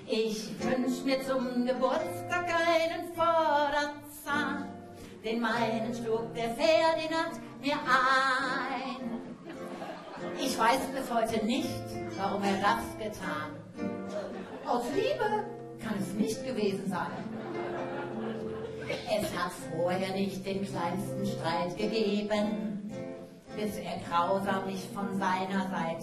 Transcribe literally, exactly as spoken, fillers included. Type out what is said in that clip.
Ich wünsch mir zum Geburtstag einen Vorderzahn, den meinen schlug der Ferdinand mir ein. Ich weiß bis heute nicht, warum er das getan. Aus Liebe kann es nicht gewesen sein. Es hat vorher nicht den kleinsten Streit gegeben, bis er grausam mich von seiner Seite